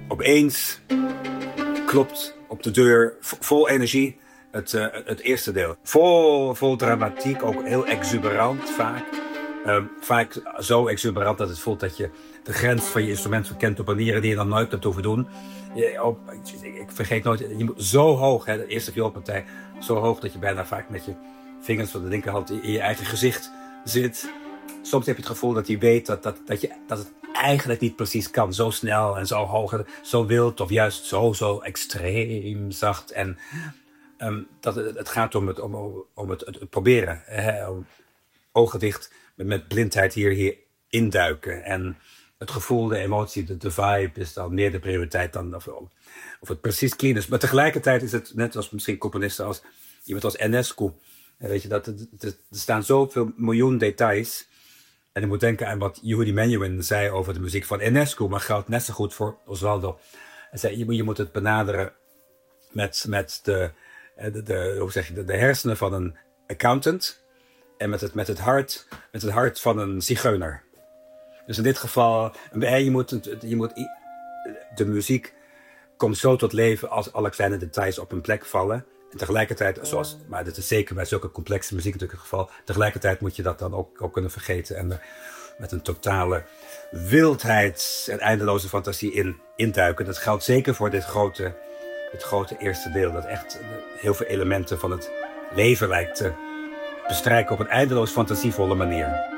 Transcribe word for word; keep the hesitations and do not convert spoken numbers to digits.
Opeens klopt op de deur, vol energie, het, uh, het eerste deel. Vol, vol dramatiek, ook heel exuberant vaak. Uh, vaak zo exuberant dat het voelt dat je de grens van je instrument verkent op manieren die je dan nooit hebt hoeven doen. Je, op, ik, ik vergeet nooit, je moet zo hoog, hè, de eerste vioolpartij, zo hoog dat je bijna vaak met je vingers van de linkerhand in je eigen gezicht zit. Soms heb je het gevoel dat je weet dat, dat, dat, je, dat het eigenlijk niet precies kan. Zo snel en zo hoog, zo wild of juist zo, zo extreem zacht. En um, dat het, het gaat om het, om, om het, het, het proberen. Hè, om ogen dicht, met, met blindheid hier, hier induiken. En het gevoel, de emotie, de, de vibe is dan meer de prioriteit dan of, of het precies clean is. Maar tegelijkertijd is het, net als misschien componisten als iemand als Enescu. Weet je, dat, het, het, er staan zoveel miljoen details. En je moet denken aan wat Yehudi Menuhin zei over de muziek van Enescu, maar geldt net zo goed voor Osvaldo. Hij zei, je, je moet het benaderen met, met, de, de, de, hoe zeg je, de, de hersenen van een accountant en met het, met, het hart, met het hart van een zigeuner. Dus in dit geval, je moet, je moet, de muziek komt zo tot leven als alle kleine details op een plek vallen. En tegelijkertijd, zoals, maar dat is zeker bij zulke complexe muziek natuurlijk het geval, tegelijkertijd moet je dat dan ook, ook kunnen vergeten en er met een totale wildheid en eindeloze fantasie in induiken. Dat geldt zeker voor dit grote, dit grote eerste deel, dat echt heel veel elementen van het leven lijkt te bestrijken op een eindeloos fantasievolle manier.